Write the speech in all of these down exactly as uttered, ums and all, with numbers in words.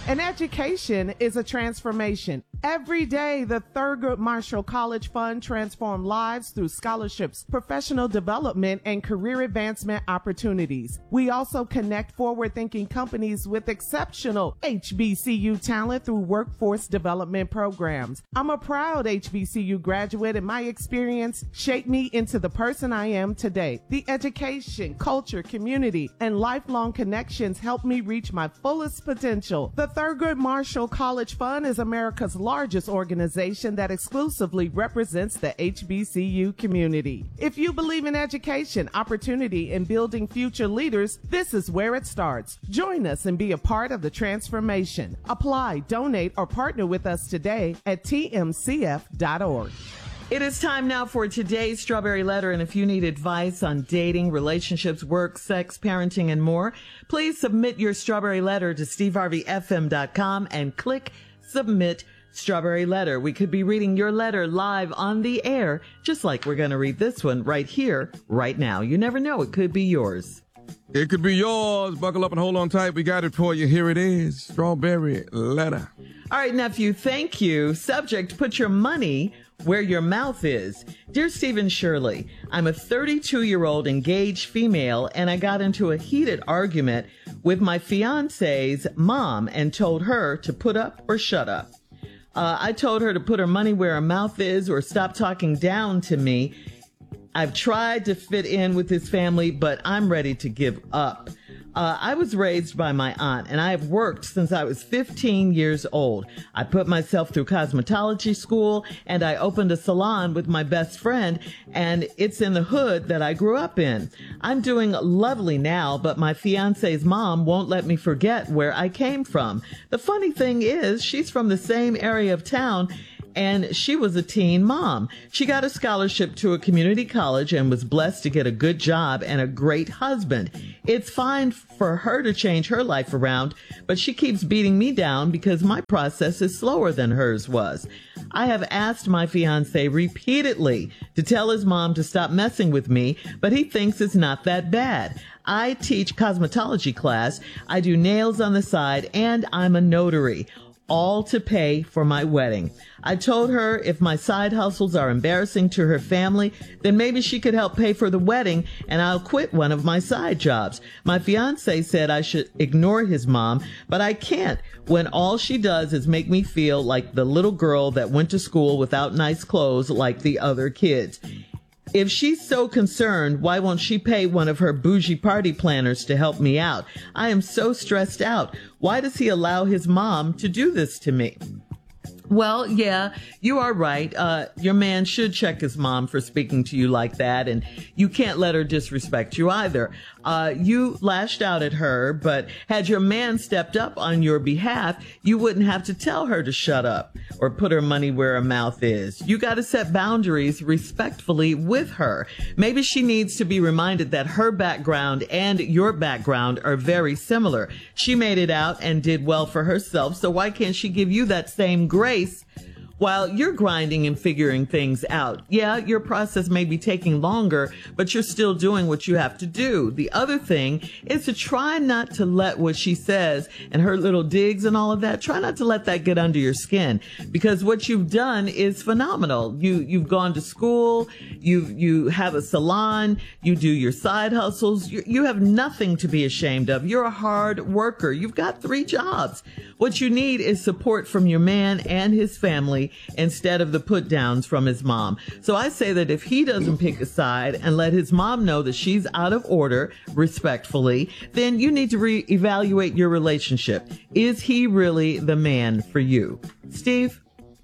An education is a transformation. Every day, the Thurgood Marshall College Fund transforms lives through scholarships, professional development, and career advancement opportunities. We also connect forward-thinking companies with exceptional H B C U talent through workforce development programs. I'm a proud H B C U graduate, and my experience shaped me into the person I am today. The education, culture, community, and lifelong connections helped me reach my fullest potential. The Thurgood Marshall College Fund is America's largest organization that exclusively represents the H B C U community. If you believe in education, opportunity, and building future leaders, this is where it starts. Join us and be a part of the transformation. Apply, donate, or partner with us today at T M C F dot org. It is time now for today's Strawberry Letter, and if you need advice on dating, relationships, work, sex, parenting, and more, please submit your Strawberry Letter to steve harvey f m dot com and click Submit Strawberry Letter. We could be reading your letter live on the air, just like we're going to read this one right here, right now. You never know, it could be yours. It could be yours. Buckle up and hold on tight. We got it for you. Here it is. Strawberry Letter. All right, nephew, thank you. Subject, put your money where your mouth is. Dear Stephen Shirley, I'm a thirty-two-year-old engaged female, and I got into a heated argument with my fiance's mom and told her to put up or shut up. Uh, I told her to put her money where her mouth is or stop talking down to me. I've tried to fit in with his family, but I'm ready to give up. Uh, I was raised by my aunt, and I have worked since I was fifteen years old. I put myself through cosmetology school, and I opened a salon with my best friend, and it's in the hood that I grew up in. I'm doing lovely now, but my fiance's mom won't let me forget where I came from. The funny thing is, she's from the same area of town, and she was a teen mom. She got a scholarship to a community college and was blessed to get a good job and a great husband. It's fine for her to change her life around, but she keeps beating me down because my process is slower than hers was. I have asked my fiance repeatedly to tell his mom to stop messing with me, but he thinks it's not that bad. I teach cosmetology class, I do nails on the side, and I'm a notary. All to pay for my wedding. I told her if my side hustles are embarrassing to her family, then maybe she could help pay for the wedding and I'll quit one of my side jobs. My fiance said I should ignore his mom, but I can't when all she does is make me feel like the little girl that went to school without nice clothes like the other kids. If she's so concerned, why won't she pay one of her bougie party planners to help me out? I am so stressed out. Why does he allow his mom to do this to me? Well, yeah, you are right. Uh, your man should check his mom for speaking to you like that, and you can't let her disrespect you either. Uh, you lashed out at her, but had your man stepped up on your behalf, you wouldn't have to tell her to shut up or put her money where her mouth is. You got to set boundaries respectfully with her. Maybe she needs to be reminded that her background and your background are very similar. She made it out and did well for herself, so why can't she give you that same grace while you're grinding and figuring things out? Yeah, your process may be taking longer, but you're still doing what you have to do. The other thing is to try not to let what she says and her little digs and all of that, try not to let that get under your skin, because what you've done is phenomenal. You, you've gone to school, you, you have a salon, you do your side hustles. You, you have nothing to be ashamed of. You're a hard worker. You've got three jobs. What you need is support from your man and his family instead of the put downs from his mom. So I say that if he doesn't pick a side and let his mom know that she's out of order respectfully, then you need to reevaluate your relationship. Is he really the man for you? Steve?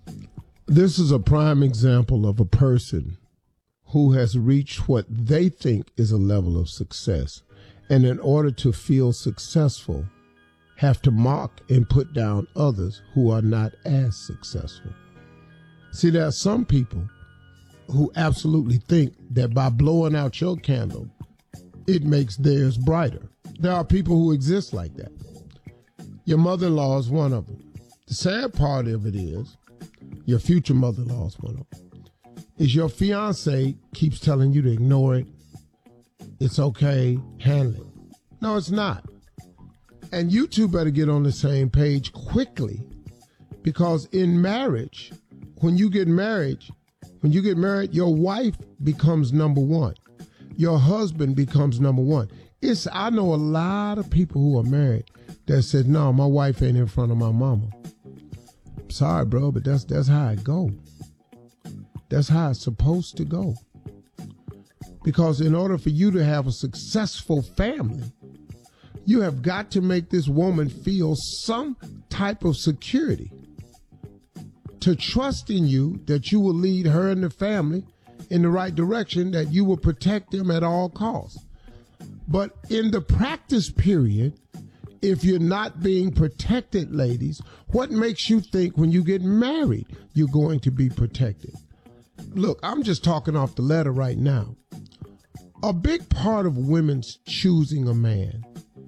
This is a prime example of a person who has reached what they think is a level of success. And in order to feel successful, have to mock and put down others who are not as successful. See, there are some people who absolutely think that by blowing out your candle, it makes theirs brighter. There are people who exist like that. Your mother-in-law is one of them. The sad part of it is, your future mother-in-law is one of them, is your fiance keeps telling you to ignore it. It's okay, handle it. No, it's not. And you two better get on the same page quickly, because in marriage, when you get married, when you get married, your wife becomes number one. Your husband becomes number one. It's I know a lot of people who are married that said, no, my wife ain't in front of my mama. Sorry, bro, but that's that's how it go. That's how it's supposed to go. Because in order for you to have a successful family, you have got to make this woman feel some type of security, to trust in you that you will lead her and the family in the right direction, that you will protect them at all costs. But in the practice period, if you're not being protected, ladies, what makes you think when you get married you're going to be protected? Look, I'm just talking off the letter right now. A big part of women's choosing a man,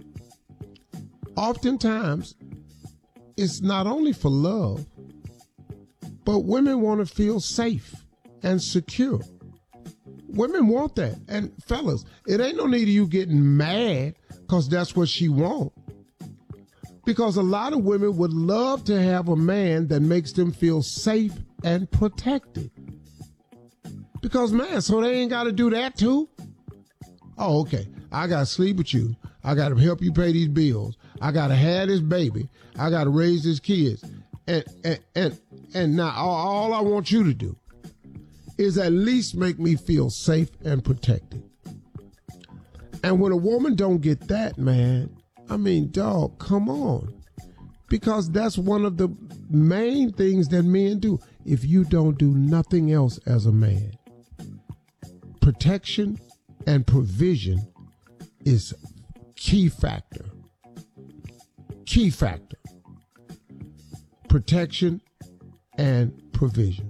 oftentimes, it's not only for love, but women want to feel safe and secure. Women want that. And fellas, it ain't no need of you getting mad because that's what she wants. Because a lot of women would love to have a man that makes them feel safe and protected. Because, man, so they ain't got to do that too? Oh, okay. I got to sleep with you. I got to help you pay these bills. I got to have this baby. I got to raise these kids. And, and, and, and now all, all I want you to do is at least make me feel safe and protected. And when a woman don't get that, man, I mean, dog, come on. Because that's one of the main things that men do. If you don't do nothing else as a man, protection and provision is key factor. Key factor. Protection and provision.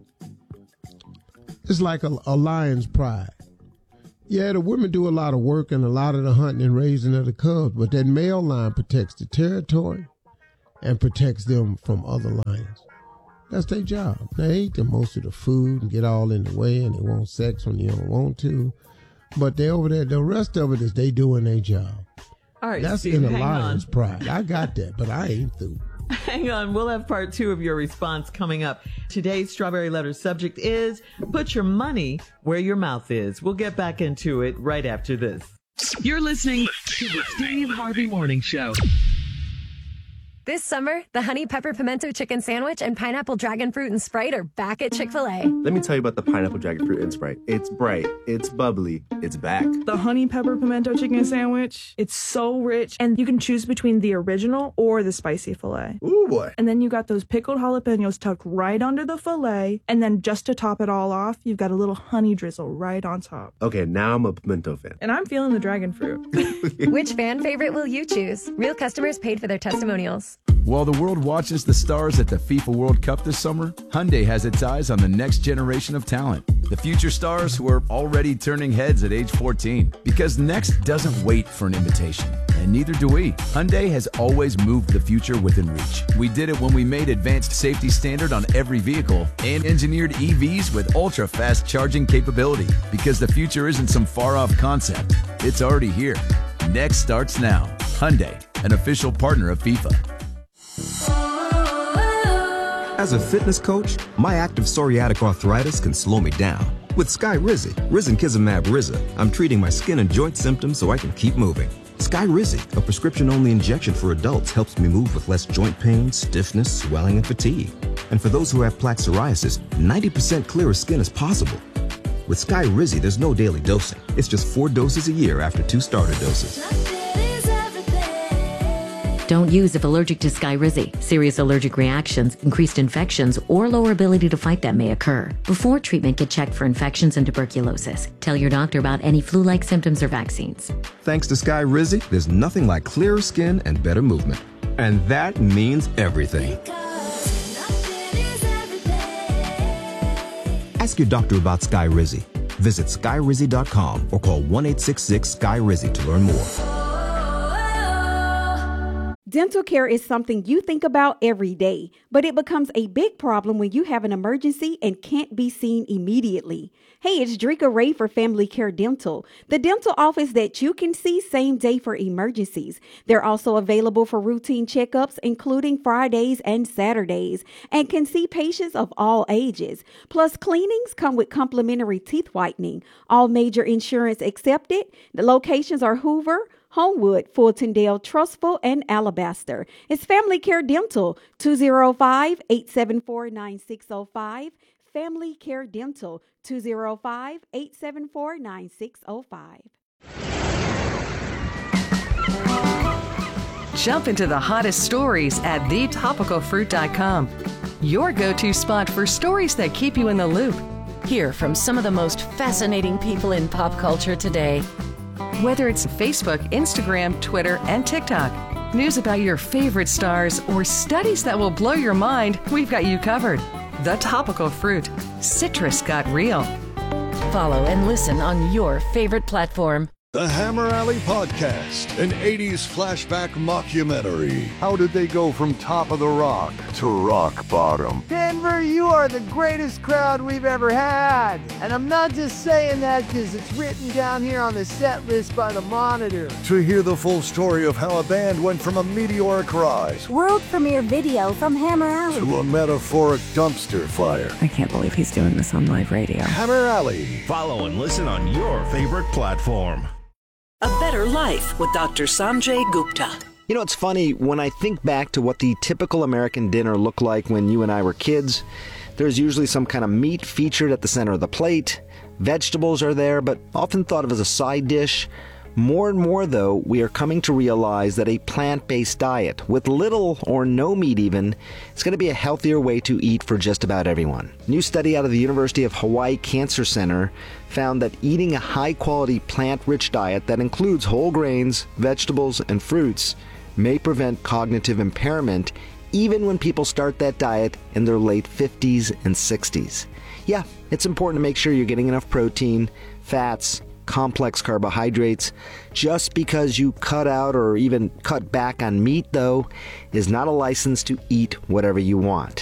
It's like a, a lion's pride. Yeah, the women do a lot of work and a lot of the hunting and raising of the cubs, but that male lion protects the territory and protects them from other lions. That's their job. They eat the most of the food and get all in the way, and they want sex when you don't want to. But they over there, the rest of it is they doing their job. All right, that's Steve, in a lion's on. pride. I got that, but I ain't through. Hang on, we'll have part two of your response coming up. Today's Strawberry Letter subject is put your money where your mouth is. We'll get back into it right after this. You're listening to the Steve Harvey Morning Show. This summer, the Honey Pepper Pimento Chicken Sandwich and Pineapple Dragon Fruit and Sprite are back at Chick-fil-A. Let me tell you about the Pineapple Dragon Fruit and Sprite. It's bright, it's bubbly, it's back. The Honey Pepper Pimento Chicken Sandwich, it's so rich, and you can choose between the original or the spicy filet. Ooh, boy. And then you got those pickled jalapenos tucked right under the filet, and then just to top it all off, you've got a little honey drizzle right on top. Okay, now I'm a pimento fan. And I'm feeling the dragon fruit. Which fan favorite will you choose? Real customers paid for their testimonials. While the world watches the stars at the FIFA World Cup this summer, Hyundai has its eyes on the next generation of talent. The future stars who are already turning heads at age fourteen. Because next doesn't wait for an invitation. And neither do we. Hyundai has always moved the future within reach. We did it when we made advanced safety standard on every vehicle and engineered E Vs with ultra-fast charging capability. Because the future isn't some far-off concept. It's already here. Next starts now. Hyundai, an official partner of FIFA. As a fitness coach, my active psoriatic arthritis can slow me down. With Skyrizi, Risankizumab Riza, I'm treating my skin and joint symptoms so I can keep moving. Skyrizi, a prescription-only injection for adults, helps me move with less joint pain, stiffness, swelling, and fatigue. And for those who have plaque psoriasis, ninety percent clearer skin is possible. With Skyrizi, there's no daily dosing. It's just four doses a year after two starter doses. Don't use if allergic to Skyrizi. Serious allergic reactions, increased infections, or lower ability to fight them may occur. Before treatment, get checked for infections and tuberculosis. Tell your doctor about any flu-like symptoms or vaccines. Thanks to Skyrizi, there's nothing like clearer skin and better movement. And that means everything. Ask your doctor about Skyrizi. Visit Skyrizi dot com or call one eight six six Skyrizi to learn more. Dental care is something you think about every day, but it becomes a big problem when you have an emergency and can't be seen immediately. Hey, it's Drika Ray for Family Care Dental, the dental office that you can see same day for emergencies. They're also available for routine checkups, including Fridays and Saturdays, and can see patients of all ages. Plus, cleanings come with complimentary teeth whitening. All major insurance accepted. The locations are Hoover, Homewood, Fultondale, Trustful, and Alabaster. It's Family Care Dental, two oh five, eight seven four, nine six oh five. Family Care Dental, two oh five, eight seven four, nine six oh five. Jump into the hottest stories at the topical fruit dot com. Your go-to spot for stories that keep you in the loop. Hear from some of the most fascinating people in pop culture today. Whether it's Facebook, Instagram, Twitter, and TikTok, news about your favorite stars, or studies that will blow your mind, we've got you covered. The Topical Fruit. Citrus got real. Follow and listen on your favorite platform. The Hammer Alley Podcast, an eighties flashback mockumentary. How did they go from top of the rock to rock bottom? Denver, you are the greatest crowd we've ever had. And I'm not just saying that because it's written down here on the set list by the Monitor. To hear the full story of how a band went from a meteoric rise, world premiere video from Hammer Alley, to a metaphoric dumpster fire. I can't believe he's doing this on live radio. Hammer Alley. Follow and listen on your favorite platform. A Better Life with Doctor Sanjay Gupta. You know, it's funny, when I think back to what the typical American dinner looked like when you and I were kids, there's usually some kind of meat featured at the center of the plate. Vegetables are there, but often thought of as a side dish. More and more, though, we are coming to realize that a plant-based diet, with little or no meat even, is going to be a healthier way to eat for just about everyone. A new study out of the University of Hawaii Cancer Center found that eating a high-quality plant-rich diet that includes whole grains, vegetables, and fruits may prevent cognitive impairment even when people start that diet in their late fifties and sixties. Yeah, it's important to make sure you're getting enough protein, fats, complex carbohydrates. Just because you cut out or even cut back on meat, though, is not a license to eat whatever you want.